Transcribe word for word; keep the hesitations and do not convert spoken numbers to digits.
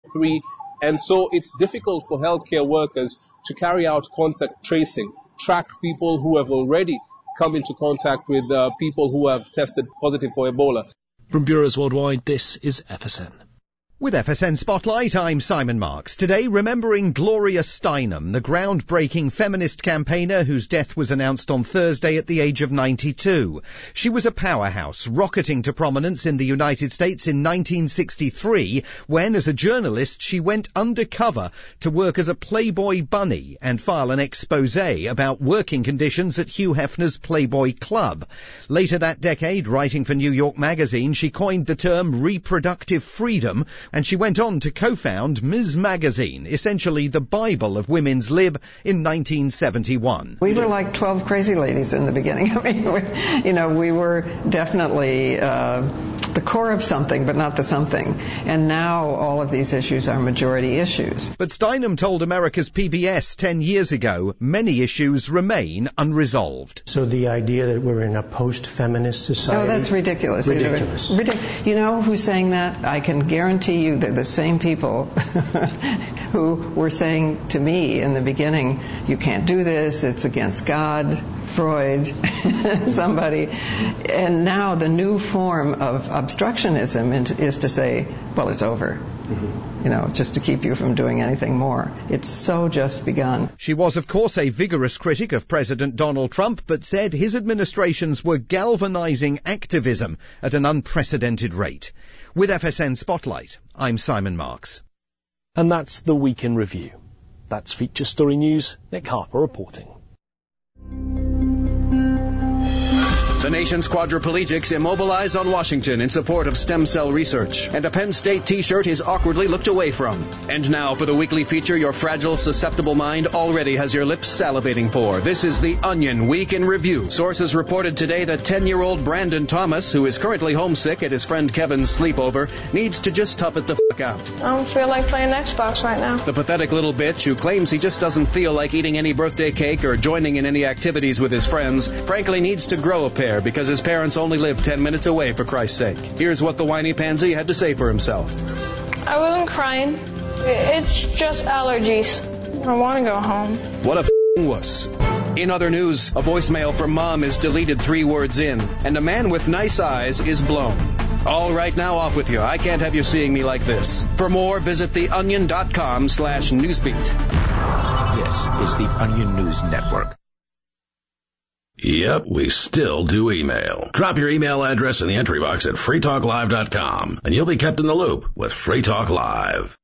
three. And so it's difficult for healthcare workers to carry out contact tracing, track people who have already come into contact with uh, people who have tested positive for Ebola. From Bureaus Worldwide, this is F S N. With F S N Spotlight, I'm Simon Marks. Today, remembering Gloria Steinem, the groundbreaking feminist campaigner whose death was announced on Thursday at the age of ninety-two. She was a powerhouse, rocketing to prominence in the United States in nineteen sixty-three, when, as a journalist, she went undercover to work as a Playboy bunny and file an exposé about working conditions at Hugh Hefner's Playboy Club. Later that decade, writing for New York Magazine, she coined the term reproductive freedom, and she went on to co-found Miz Magazine, essentially the Bible of women's lib, in nineteen seventy-one. We were like twelve crazy ladies in the beginning. I mean, we, you know, we were definitely uh, the core of something, but not the something. And now all of these issues are majority issues. But Steinem told America's P B S ten years ago, many issues remain unresolved. So the idea that we're in a post-feminist society... Oh, that's ridiculous. Ridiculous. Ridic- you know who's saying that? I can guarantee you they're the same people who were saying to me in the beginning, you can't do this, it's against God, Freud, somebody. And now the new form of obstructionism is to say, well, it's over. Mm-hmm. You know, just to keep you from doing anything more. It's so just begun. She was, of course, a vigorous critic of President Donald Trump, but said his administrations were galvanizing activism at an unprecedented rate. With F S N Spotlight, I'm Simon Marks. And that's the Week in Review. That's Feature Story News. Nick Harper reporting. The nation's quadriplegics immobilized on Washington in support of stem cell research. And a Penn State t-shirt is awkwardly looked away from. And now for the weekly feature your fragile, susceptible mind already has your lips salivating for. This is The Onion Week in Review. Sources reported today that ten-year-old Brandon Thomas, who is currently homesick at his friend Kevin's sleepover, needs to just tough it the fuck out. I don't feel like playing Xbox right now. The pathetic little bitch, who claims he just doesn't feel like eating any birthday cake or joining in any activities with his friends, frankly needs to grow a pair because his parents only live ten minutes away, for Christ's sake. Here's what the whiny pansy had to say for himself. I wasn't crying. It's just allergies. I want to go home. What a f***ing wuss. In other news, a voicemail from mom is deleted three words in, and a man with nice eyes is blown. All right, now off with you. I can't have you seeing me like this. For more, visit theonion.com slash newsbeat. This is the Onion News Network. Yep, we still do email. Drop your email address in the entry box at free talk live dot com, and you'll be kept in the loop with Free Talk Live.